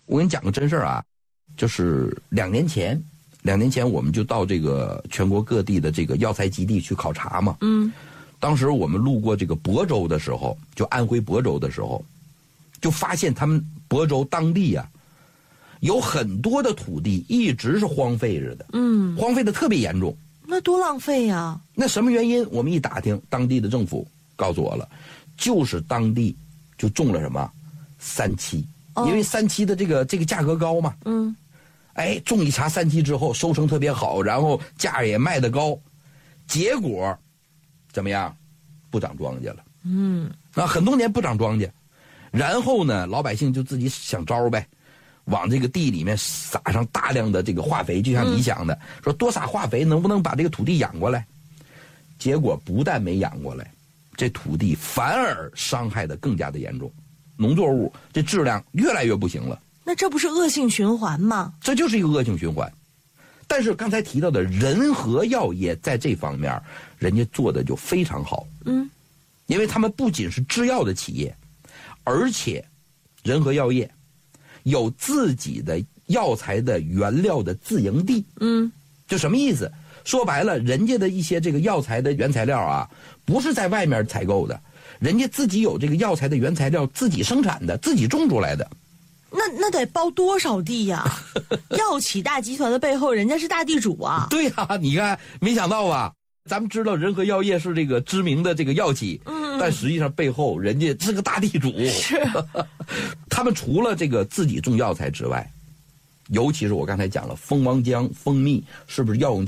我跟你讲个真事儿啊，就是2年前我们就到这个全国各地的这个药材基地去考察嘛。当时我们路过这个亳州的时候，就安徽亳州的时候，就发现他们亳州当地啊，有很多的土地一直是荒废着的，荒废的特别严重。 那多浪费呀！ 那什么原因？我们一打听，当地的政府告诉我了，就是当地就种了什么3七，因为3七的这个价格高嘛。种一茬3七之后，收成特别好，然后价也卖得高，结果怎么样？不长庄稼了。那很多年不长庄稼，然后呢，老百姓就自己想招呗，往这个地里面撒上大量的这个化肥，就像你想的，说多撒化肥能不能把这个土地养过来？结果不但没养过来，这土地反而伤害的更加的严重，农作物这质量越来越不行了。 那这不是恶性循环吗？ 这就是一个恶性循环。但是刚才提到的仁和药业在这方面人家做的就非常好。因为他们不仅是制药的企业，而且仁和药业有自己的药材的原料的自营地。就什么意思？说白了，人家的一些这个药材的原材料啊，不是在外面采购的，人家自己有这个药材的原材料自己生产的，自己种出来的。 那得包多少地呀？药企大集团的背后，人家是大地主啊。 对呀，你看，没想到吧？咱们知道仁和药业是这个知名的这个药企，但实际上背后人家是个大地主。 是， 他们除了这个自己种药材之外，尤其是我刚才讲了蜂王浆、蜂蜜，是不是药用